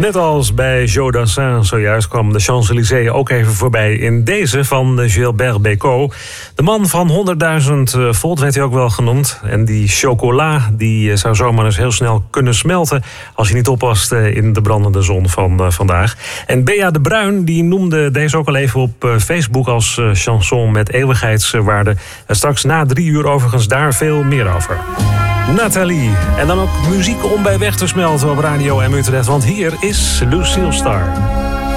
Net als bij Joe Dassin zojuist kwam de Champs-Élysées ook even voorbij in deze van Gilbert Bécaud. De man van 100.000 volt werd hij ook wel genoemd. En die chocola die zou zomaar eens heel snel kunnen smelten als je niet oppast in de brandende zon van vandaag. En Bea de Bruin die noemde deze ook al even op Facebook als chanson met eeuwigheidswaarde. Straks na 3 uur overigens daar veel meer over. Nathalie. En dan ook muziek om bij weg te smelten op Radio M Utrecht. Want hier is Lucille Star.